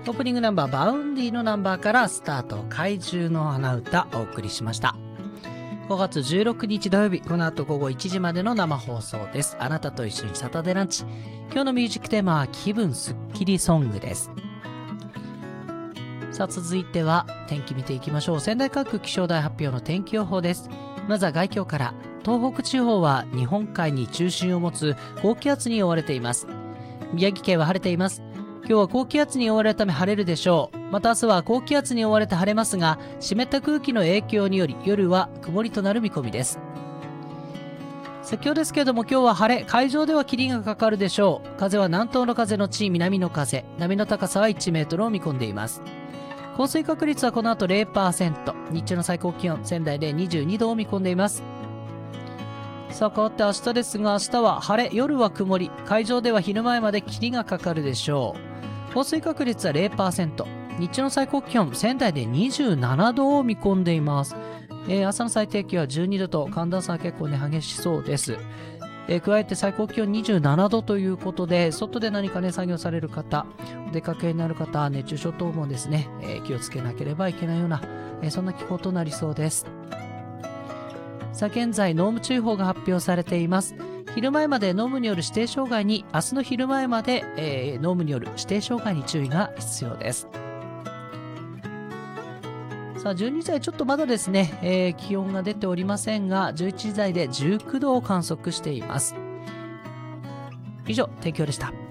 オープニングナンバーバウンディのナンバーからスタート。怪獣の花歌お送りしました。5月16日土曜日、この後午後1時までの生放送です。あなたと一緒にサタデーランチ。今日のミュージックテーマは気分すっきりソングです。さあ続いては天気見ていきましょう。仙台管区気象台発表の天気予報です。まずは概況から。東北地方は日本海に中心を持つ高気圧に覆われています。宮城県は晴れています。今日は高気圧に覆われるため晴れるでしょう。また明日は高気圧に覆われて晴れますが、湿った空気の影響により夜は曇りとなる見込みです。先ほどですけれども今日は晴れ、海上では霧がかかるでしょう。風は南東の風のち南の風、波の高さは1メートルを見込んでいます。降水確率はこの後 0%、日中の最高気温仙台で22度を見込んでいます。さあ変わって明日ですが、明日は晴れ、夜は曇り、海上では昼前まで霧がかかるでしょう。降水確率は 0%、日中の最高気温仙台で27度を見込んでいます。朝の最低気温は12度と寒暖差は結構激しそうです。加えて最高気温27度ということで、外で何かね作業される方、お出かけになる方、熱中症等もですね、気をつけなければいけないような、そんな気候となりそうです。さあ現在濃霧注意報が発表されています。昼前まで濃霧による指定障害に、明日の昼前まで、濃霧による指定障害に注意が必要です。さあ12時台ちょっとまだですね、気温が出ておりませんが、11時台で19度を観測しています。以上、天気予報でした。